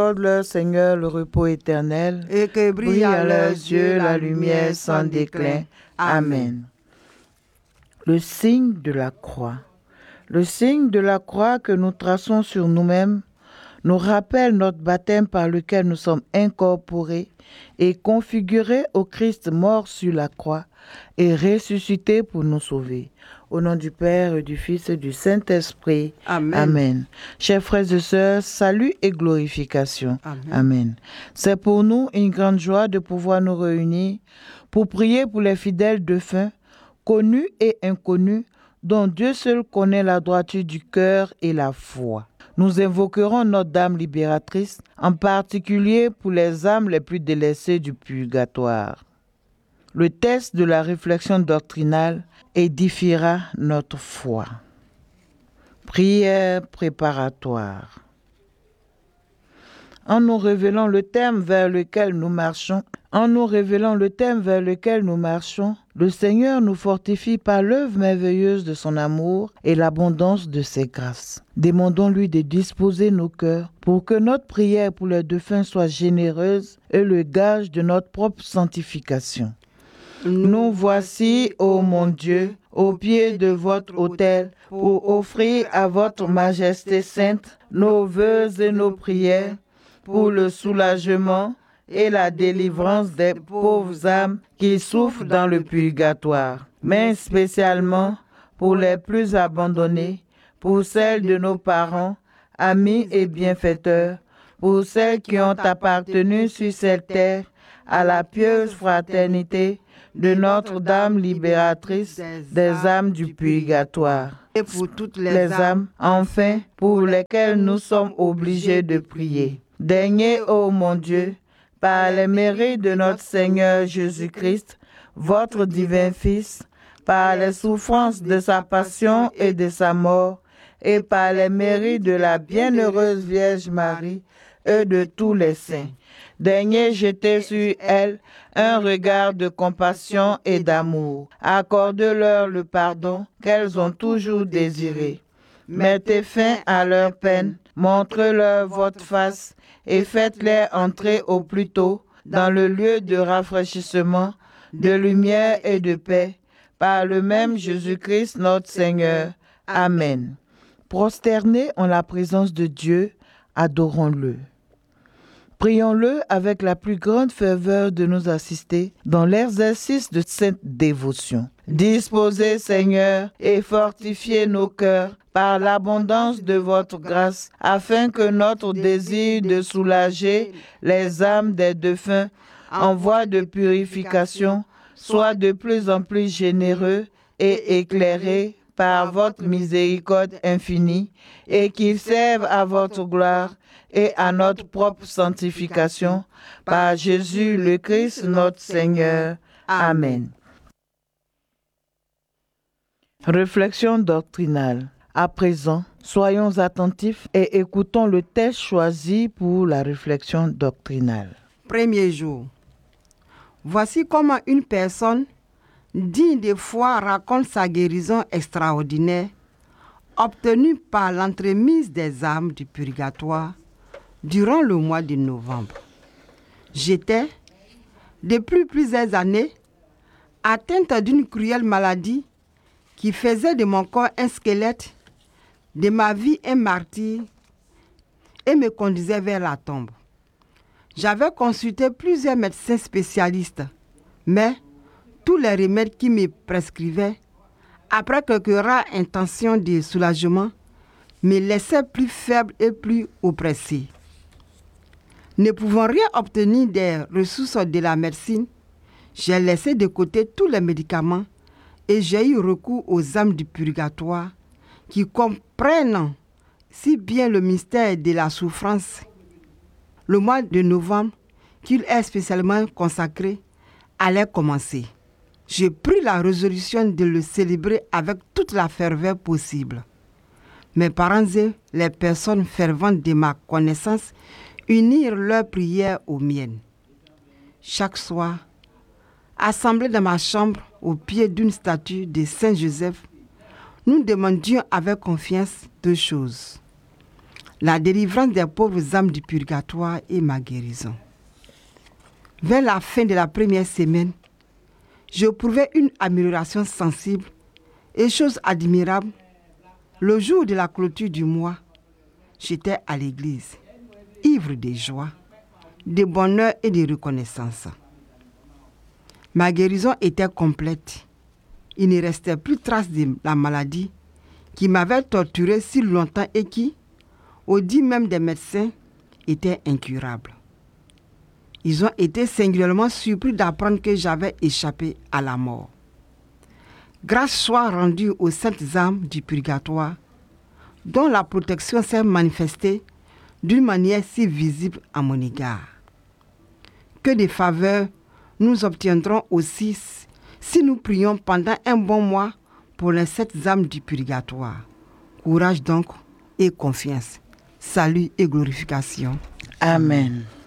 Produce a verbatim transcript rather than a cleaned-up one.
Accorde-leur, Seigneur, le repos éternel, et que brille à leurs yeux la lumière sans déclin. Amen. Le signe de la croix. Le signe de la croix que nous traçons sur nous-mêmes nous rappelle notre baptême par lequel nous sommes incorporés et configurés au Christ mort sur la croix et ressuscité pour nous sauver. Au nom du Père, et du Fils et du Saint-Esprit. Amen. Amen. Chers frères et sœurs, salut et glorification. Amen. Amen. C'est pour nous une grande joie de pouvoir nous réunir pour prier pour les fidèles défunts, connus et inconnus, dont Dieu seul connaît la droiture du cœur et la foi. Nous invoquerons notre Dame libératrice, en particulier pour les âmes les plus délaissées du purgatoire. Le test de la réflexion doctrinale édifiera notre foi. Prière préparatoire. En nous révélant le thème vers lequel nous marchons, en nous révélant le thème vers lequel nous marchons, le Seigneur nous fortifie par l'œuvre merveilleuse de son amour et l'abondance de ses grâces. Demandons-lui de disposer nos cœurs pour que notre prière pour les défunts soit généreuse et le gage de notre propre sanctification. Nous voici, ô mon Dieu, au pied de votre autel, pour offrir à votre majesté sainte nos vœux et nos prières, pour le soulagement et la délivrance des pauvres âmes qui souffrent dans le purgatoire, mais spécialement pour les plus abandonnés, pour celles de nos parents, amis et bienfaiteurs, pour celles qui ont appartenu sur cette terre à la pieuse fraternité de Notre-Dame libératrice des âmes du purgatoire. Et pour toutes les, les âmes, enfin, pour lesquelles nous sommes obligés de prier. Daignez, ô mon Dieu, par les mérites de notre Seigneur Jésus-Christ, votre divin Fils, par les souffrances de sa passion et de sa mort, et par les mérites de la bienheureuse Vierge Marie et de tous les saints. Daignez jeter sur elle un regard de compassion et d'amour. Accordez-leur le pardon qu'elles ont toujours désiré. Mettez fin à leur peine, montrez-leur votre face et faites-les entrer au plus tôt dans le lieu de rafraîchissement, de lumière et de paix, par le même Jésus-Christ notre Seigneur. Amen. Prosternés en la présence de Dieu, adorons-le. Prions-le avec la plus grande ferveur de nous assister dans l'exercice de cette dévotion. Disposez, Seigneur, et fortifiez nos cœurs par l'abondance de votre grâce, afin que notre désir de soulager les âmes des défunts en voie de purification soit de plus en plus généreux et éclairé par votre miséricorde infinie, et qu'il serve à votre gloire et à notre propre sanctification, par Jésus le Christ notre Seigneur. Amen. Réflexion doctrinale. À présent, soyons attentifs et écoutons le texte choisi pour la réflexion doctrinale. Premier jour. Voici comment une personne digne de foi raconte sa guérison extraordinaire obtenue par l'entremise des âmes du purgatoire durant le mois de novembre. J'étais, depuis plusieurs années, atteinte d'une cruelle maladie qui faisait de mon corps un squelette, de ma vie un martyr, et me conduisait vers la tombe. J'avais consulté plusieurs médecins spécialistes, mais tous les remèdes qu'ils me prescrivaient, après quelques rares intentions de soulagement, me laissaient plus faible et plus oppressé. Ne pouvant rien obtenir des ressources de la médecine, j'ai laissé de côté tous les médicaments et j'ai eu recours aux âmes du purgatoire qui comprennent si bien le mystère de la souffrance. Le mois de novembre, qu'il est spécialement consacré, allait commencer. J'ai pris la résolution de le célébrer avec toute la ferveur possible. Mes parents et les personnes ferventes de ma connaissance unirent leurs prières aux miennes. Chaque soir, assemblés dans ma chambre au pied d'une statue de Saint Joseph, nous demandions avec confiance deux choses. la délivrance des pauvres âmes du purgatoire et ma guérison. Vers la fin de la première semaine, j'éprouvais une amélioration sensible et chose admirable, le jour de la clôture du mois, j'étais à l'église, ivre de joie, de bonheur et de reconnaissance. Ma guérison était complète. Il ne restait plus trace de la maladie qui m'avait torturé si longtemps et qui, au dit même des médecins, était incurable. Ils ont été singulièrement surpris d'apprendre que j'avais échappé à la mort. Grâce soit rendue aux saintes âmes du purgatoire, dont la protection s'est manifestée d'une manière si visible à mon égard. Que des faveurs nous obtiendrons aussi si nous prions pendant un bon mois pour les sept âmes du purgatoire. Courage donc et confiance. Salut et glorification. Amen.